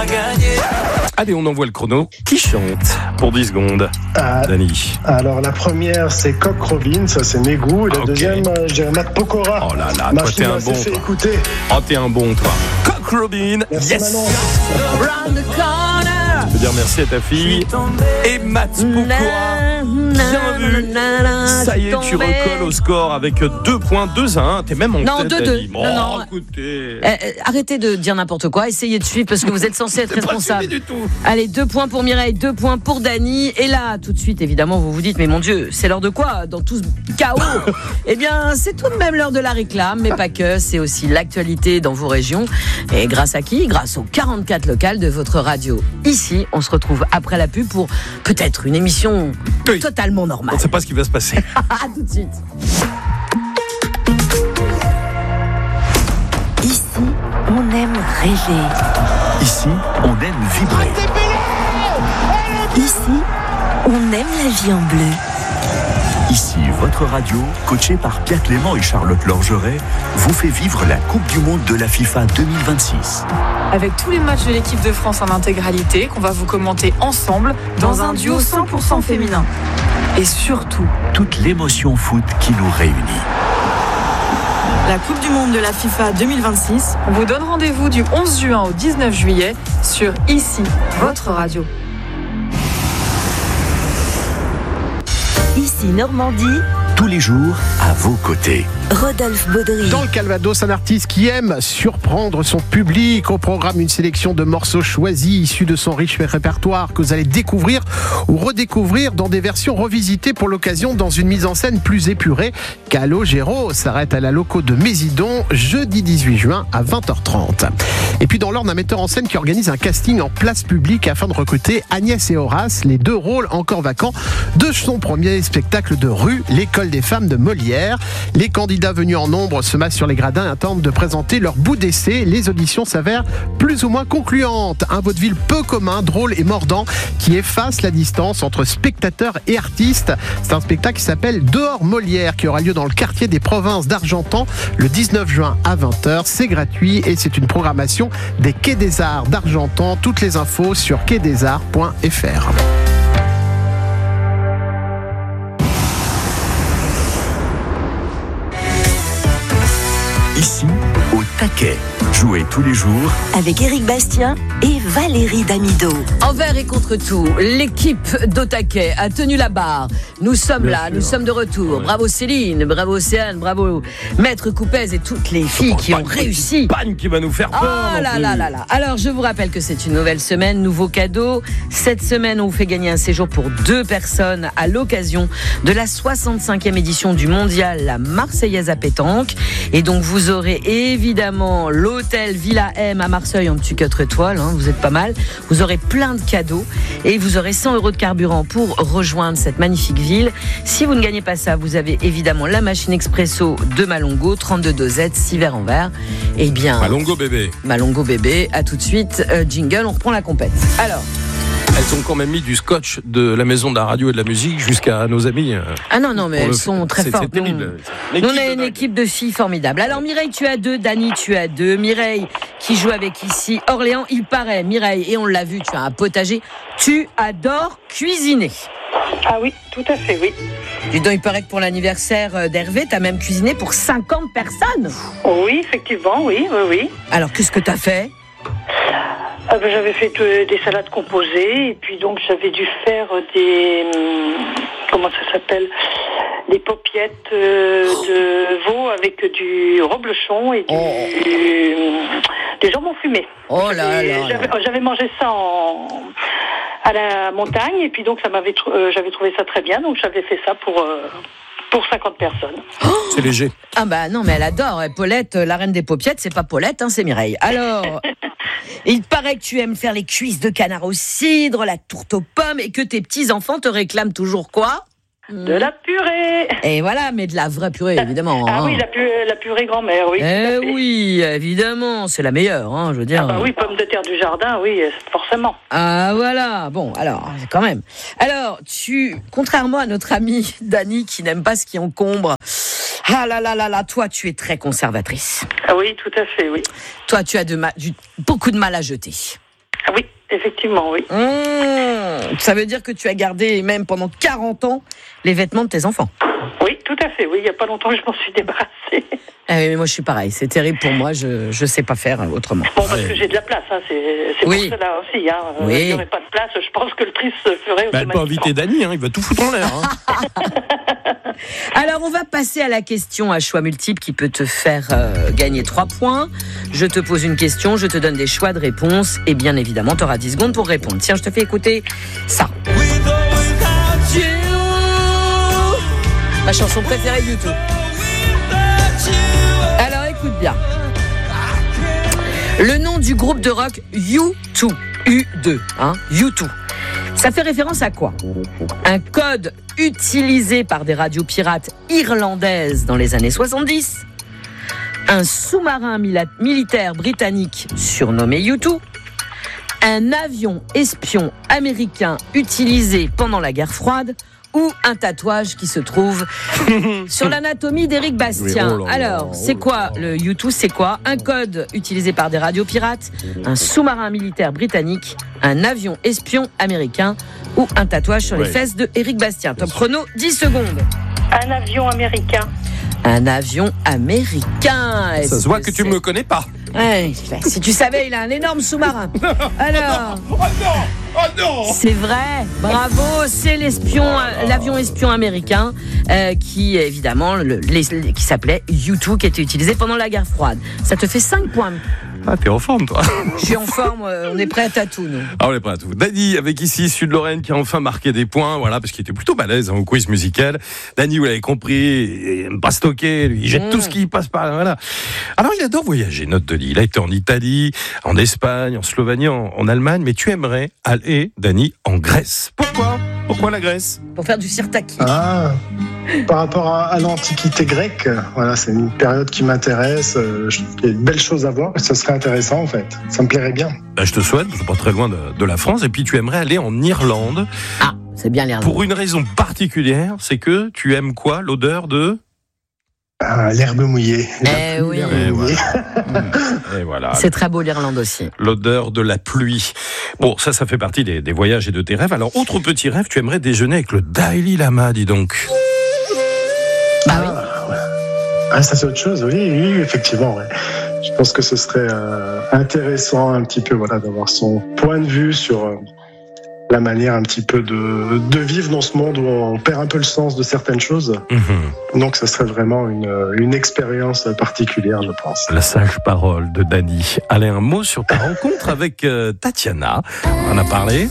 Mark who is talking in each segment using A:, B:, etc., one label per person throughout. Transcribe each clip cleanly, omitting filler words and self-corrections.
A: Allez, on envoie le chrono. Qui chante pour 10 secondes? Dani.
B: Alors, la première, c'est Cock Robin, ça c'est mes goûts. Et la deuxième, je dirais Matt Pokora.
A: Oh là là, toi t'es un bon, toi.
B: Écouter.
A: Oh, t'es un bon, toi. Cock Robin.
B: Merci,
A: yes.
B: Manon.
A: Je veux dire merci à ta fille. Et Matt Pokora. Bien vu. Ça y est, tu recolles au score avec 2 points, 2-1. T'es même en
C: non,
A: tête.
C: 2-2.
A: Non, écoutez.
C: Arrêtez de dire n'importe quoi. Essayez de suivre parce que vous êtes censé être responsable.
A: Du tout.
C: Allez, 2 points pour Mireille, 2 points pour Dani. Et là, tout de suite, évidemment, vous vous dites, mais mon Dieu, c'est l'heure de quoi dans tout ce chaos? Eh bien, c'est tout de même l'heure de la réclame, mais pas que. C'est aussi l'actualité dans vos régions. Et grâce à qui? Grâce aux 44 locales de votre radio. Ici, on se retrouve après la pub pour peut-être une émission totalement normale.
A: On ne sait pas ce qui va se passer.
C: À tout de suite.
D: Ici, on aime rêver.
E: Ici, on aime vibrer.
D: Ici, on aime la vie en bleu.
E: Ici, votre radio, coachée par Pierre Clément et Charlotte Lorgeret, vous fait vivre la Coupe du Monde de la FIFA 2026.
F: Avec tous les matchs de l'équipe de France en intégralité, qu'on va vous commenter ensemble dans un duo 100% féminin. Et surtout,
E: toute l'émotion foot qui nous réunit.
F: La Coupe du Monde de la FIFA 2026 vous donne rendez-vous du 11 juin au 19 juillet sur Ici, votre radio.
D: Ici Normandie,
E: tous les jours à vos côtés.
D: Rodolphe Baudry.
G: Dans le Calvados, un artiste qui aime surprendre son public. Au programme, une sélection de morceaux choisis issus de son riche répertoire que vous allez découvrir ou redécouvrir dans des versions revisitées pour l'occasion dans une mise en scène plus épurée. Calogero s'arrête à la loco de Mésidon jeudi 18 juin à 20h30. Et puis dans l'Orne, un metteur en scène qui organise un casting en place publique afin de recruter Agnès et Horace, les 2 rôles encore vacants de son premier spectacle de rue, l'école des femmes de Molière. Les candidats venus en nombre se massent sur les gradins et attendent de présenter leur bout d'essai. Les auditions s'avèrent plus ou moins concluantes. Un vaudeville peu commun, drôle et mordant qui efface la distance entre spectateurs et artistes. C'est un spectacle qui s'appelle Dehors Molière qui aura lieu dans le quartier des Provinces d'Argentan le 19 juin à 20h. C'est gratuit et c'est une programmation des Quais des Arts d'Argentan. Toutes les infos sur quaidesarts.fr.
E: Ici, au taquet. Jouez tous les jours
D: avec Éric Bastien et Valérie Damido.
C: Envers et contre tout, l'équipe d'Otaquet a tenu la barre. Nous sommes là, nous sommes de retour. Ouais. Bravo Céline, bravo Océane, bravo Maître Coupez et toutes les filles qui ont réussi.
A: Panne qui va nous faire peur.
C: Oh là là là là. Alors je vous rappelle que c'est une nouvelle semaine, nouveau cadeau. Cette semaine, on vous fait gagner un séjour pour 2 personnes à l'occasion de la 65e édition du Mondial La Marseillaise à pétanque. Et donc vous aurez évidemment l'hôtel Villa M à Marseille en dessus 4 étoiles, hein, vous êtes pas mal. Vous aurez plein de cadeaux et vous aurez 100 € de carburant pour rejoindre cette magnifique ville. Si vous ne gagnez pas ça, vous avez évidemment la machine expresso de Malongo, 32 dosettes, 6 verres en verre. Eh bien,
A: Malongo bébé.
C: Malongo bébé, à tout de suite. Jingle, on reprend la compète. Alors.
A: Elles ont quand même mis du scotch de la maison de la radio et de la musique jusqu'à nos amis.
C: Ah non, mais elles sont très fortes.
A: C'est terrible.
C: Nous, on a une équipe de filles formidable. Alors Mireille, tu as 2, Dani, tu as 2. Mireille, qui joue avec ici Orléans, il paraît, Mireille, et on l'a vu, tu as un potager. Tu adores cuisiner.
H: Ah oui, tout à fait, oui.
C: Dis donc, il paraît que pour l'anniversaire d'Hervé, tu as même cuisiné pour 50 personnes.
H: Oui, effectivement, oui.
C: Alors, qu'est-ce que tu as fait ?
H: J'avais fait des salades composées et puis donc j'avais dû faire des comment ça s'appelle, des paupiettes de veau avec du reblochon et du jambon fumé.
C: Oh là là.
H: J'avais mangé ça à la montagne et puis donc j'avais trouvé ça très bien, donc j'avais fait ça pour 50 personnes.
A: C'est léger.
C: Ah bah non, mais elle adore. Paulette, la reine des paupiettes, c'est pas Paulette, hein, c'est Mireille. Alors, il paraît que tu aimes faire les cuisses de canard au cidre, la tourte aux pommes, et que tes petits-enfants te réclament toujours quoi ?
H: De la purée.
C: Et voilà, mais de la vraie purée, évidemment.
H: Ah oui, la purée grand-mère, oui.
C: Oui, évidemment, c'est la meilleure, hein, je veux dire.
H: Ah bah oui, pommes de terre du jardin, oui, forcément.
C: Ah voilà, bon, alors, quand même. Alors, contrairement à notre amie Dani, qui n'aime pas ce qui encombre, ah là là là là, toi, tu es très conservatrice.
H: Ah oui, tout à fait, oui.
C: Toi, tu as beaucoup de mal à jeter.
H: Ah oui, effectivement, oui.
C: Ça veut dire que tu as gardé, même pendant 40 ans, les vêtements de tes enfants.
H: Oui, tout à fait. Oui, il n'y a pas longtemps que je m'en suis débarrassée.
C: Mais moi, je suis pareil. C'est terrible pour moi. Je sais pas faire autrement.
H: Bon, parce que j'ai de la place. Hein. C'est
C: Oui.
H: pour cela aussi. Hein.
C: Oui.
H: Il n'y aurait pas de place. Je pense que le tri se ferait
A: Elle peut inviter Dany, il va tout foutre en l'air.
C: Alors, on va passer à la question à choix multiple qui peut te faire gagner 3 points. Je te pose une question, je te donne des choix de réponse et bien évidemment, tu auras 10 secondes pour répondre. Tiens, je te fais écouter ça. Ma chanson préférée du tout. Alors, écoute bien. Le nom du groupe de rock U2. U2, hein, U2. Ça fait référence à quoi ? Un code utilisé par des radios pirates irlandaises dans les années 70, un sous-marin militaire britannique surnommé U2, un avion espion américain utilisé pendant la guerre froide ou un tatouage qui se trouve sur l'anatomie d'Éric Bastien.
A: Oui,
C: Alors, c'est quoi le U2 ? C'est quoi ? Un code utilisé par des radios pirates, un sous-marin militaire britannique, un avion espion américain ou un tatouage sur les fesses de Éric Bastien. Top chrono, 10 secondes.
H: Un avion américain.
C: Un avion américain.
A: Ça se voit que tu ne me connais pas.
C: Ouais, si tu savais, il a un énorme sous-marin. Alors.
A: Oh non.
C: C'est vrai, bravo, c'est l'avion espion américain qui évidemment qui s'appelait U2, qui était utilisé pendant la guerre froide. Ça te fait 5 points.
A: Ah, t'es en forme, toi.
C: Je suis en forme, on est prêt à tout, nous.
A: Ah, on est prêt à tout. Dany, avec ici Sud-Lorraine, qui a enfin marqué des points, voilà, parce qu'il était plutôt balèze au quiz musical. Dany, vous l'avez compris, il aime pas stocker, lui, il jette tout ce qui passe par là, voilà. Alors, il adore voyager, note de lit. Il a été en Italie, en Espagne, en Slovénie, en Allemagne, mais tu aimerais aller, Dany, en Grèce. Pourquoi la Grèce ?
C: Pour faire du sirtaki.
B: Ah, par rapport à l'Antiquité grecque, voilà, c'est une période qui m'intéresse. Je trouve qu'il y a de belles choses à voir. Ça serait intéressant, en fait. Ça me plairait bien.
A: Ben, je te souhaite, c'est pas très loin de la France, et puis tu aimerais aller en Irlande.
C: Ah, c'est bien l'Irlande.
A: Pour une raison particulière, c'est que tu aimes quoi ? L'odeur de...
B: L'herbe mouillée.
C: Oui.
A: Et voilà.
C: C'est très beau l'Irlande aussi.
A: L'odeur de la pluie. Bon, ça fait partie des voyages et de tes rêves. Alors, autre petit rêve, tu aimerais déjeuner avec le Dalai Lama, dis donc.
C: Bah oui.
B: Ah, ça c'est autre chose, oui, effectivement. Ouais. Je pense que ce serait intéressant un petit peu, voilà, d'avoir son point de vue sur la manière un petit peu de vivre dans ce monde où on perd un peu le sens de certaines choses. Donc ça serait vraiment une expérience particulière, je pense.
A: La sage parole de Dany. Allez, un mot sur ta rencontre avec Tatiana. On en a parlé.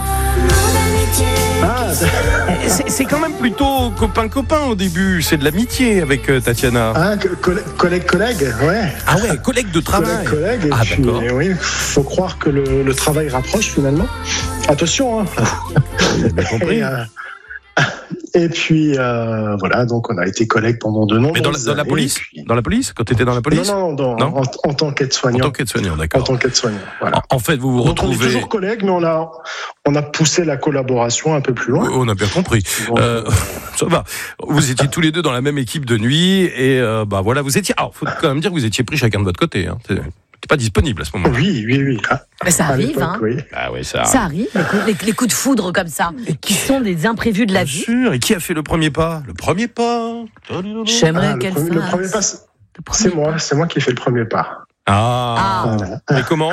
A: C'est quand même plutôt copain au début. C'est de l'amitié avec Tatiana.
B: Ah, collègue, ouais.
A: Ah ouais, collègue de travail.
B: Collègue, et puis, oui, faut croire que le travail rapproche finalement. Attention, hein.
A: J'ai bien compris.
B: Et puis, voilà, donc on a été collègues pendant de nombreuses années.
A: Mais dans la police Dans la police Quand tu étais dans la police ?
B: Non, en tant qu'aide-soignant.
A: En tant qu'aide-soignant, d'accord.
B: En tant qu'aide-soignant, voilà.
A: En fait, vous vous retrouvez...
B: On est toujours collègues, mais on a poussé la collaboration un peu plus loin.
A: On a bien compris. Ça va. Vous étiez tous les deux dans la même équipe de nuit, et voilà, vous étiez... Alors, faut quand même dire que vous étiez pris chacun de votre côté, hein. Pas disponible à ce moment-là.
B: Oui.
C: Mais ça arrive, hein.
B: Oui.
A: Ah oui, ça
C: arrive, les coups de foudre comme ça, qui sont des imprévus de la vie.
A: Bien sûr. Et qui a fait le premier pas ?
C: J'aimerais qu'elle fasse.
B: Le premier pas, c'est moi qui ai fait le premier pas.
A: Et comment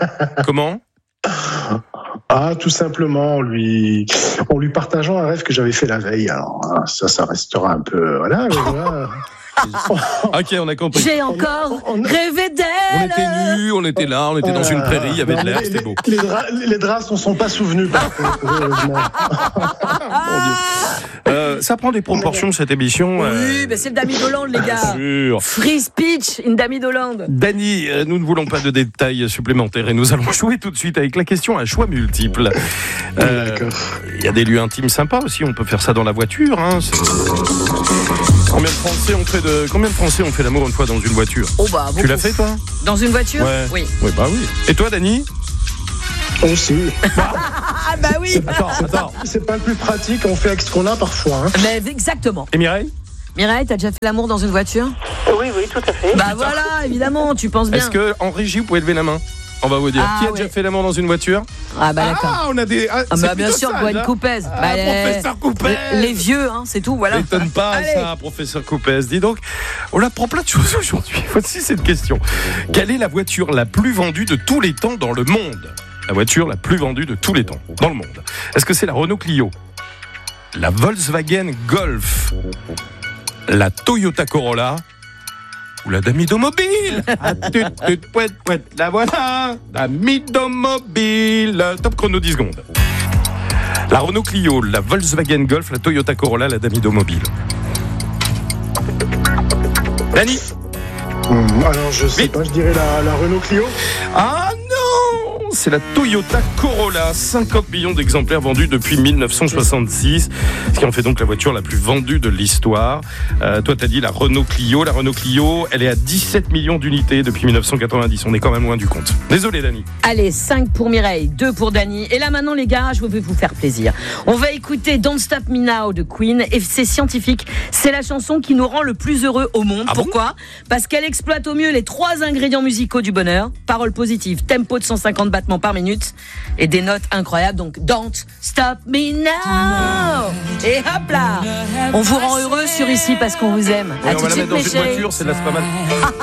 B: Tout simplement, en lui partageant un rêve que j'avais fait la veille. Alors, ça restera un peu, voilà.
A: Ok, on a compris.
C: J'ai encore rêvé d'elle.
A: On était nus, on était là, on était dans une prairie, il y avait de l'air, c'était beau.
B: Les draps ne sont pas souvenus, par contre, heureusement.
A: Ça prend des proportions, cette émission.
C: Oui, c'est le Damy d'Hollande, les gars.
A: Sûr.
C: Free speech in Damy d'Hollande.
A: Dany, nous ne voulons pas de détails supplémentaires et nous allons jouer tout de suite avec la question à choix multiples.
B: D'accord.
A: Il y a des lieux intimes sympas aussi, on peut faire ça dans la voiture. Hein. Combien de Français ont fait l'amour une fois dans une voiture ? Tu l'as fait, toi ?
C: Dans une voiture ?
A: Ouais.
C: Oui.
A: Oui. Et toi, Dany ?
B: Aussi.
C: Oui.
A: Attends.
B: C'est pas le plus pratique, on fait avec ce qu'on a parfois. Hein.
C: Mais exactement.
A: Et Mireille ?
C: Mireille, t'as déjà fait l'amour dans une voiture ?
H: Oui, tout à fait.
C: Voilà, évidemment, tu penses bien.
A: Est-ce qu'en régie, vous pouvez lever la main ? On va vous dire. Qui a déjà fait l'amour dans une voiture ?
C: Ah bah d'accord.
A: on a des.
C: Bah, bien sûr, Gwen Coupez.
A: Professeur Coupez.
C: Les vieux, hein, c'est tout, voilà.
A: M'étonne pas ça, professeur Coupez. Dis donc, on apprend plein de choses aujourd'hui. Voici cette question. Quelle est la voiture la plus vendue de tous les temps dans le monde ? La voiture la plus vendue de tous les temps dans le monde. Est-ce que c'est la Renault Clio ? La Volkswagen Golf ? La Toyota Corolla ? Ou la Damido Mobile. La voilà. Damido Mobile. Top chrono 10 secondes. La Renault Clio, la Volkswagen Golf, la Toyota Corolla, la Damido Mobile. Dani.
B: Alors je sais pas, je dirais la Renault Clio.
A: Ah non, c'est la Toyota Corolla, 50 millions d'exemplaires vendus depuis 1966, ce qui en fait donc la voiture la plus vendue de l'histoire. Toi t'as dit la Renault Clio. La Renault Clio, elle est à 17 millions d'unités depuis 1990. On est quand même loin du compte. Désolé Dani.
C: Allez, 5 pour Mireille, 2 pour Dani. Et là maintenant les gars, je vais vous faire plaisir. On va écouter Don't Stop Me Now de Queen. Et c'est scientifique, c'est la chanson qui nous rend le plus heureux au monde. Pourquoi ? Parce qu'elle exploite au mieux les 3 ingrédients musicaux du bonheur. Paroles positives, tempo de 150 battements par minute et des notes incroyables. Donc Don't Stop Me Now. Et hop là, on vous rend heureux sur Ici parce qu'on vous aime.
A: Ouais,
C: À
A: on
C: tout
A: va
C: de
A: la
C: suite
A: mettre dans
C: mes
A: une
C: chéris.
A: voiture, c'est là, c'est pas mal.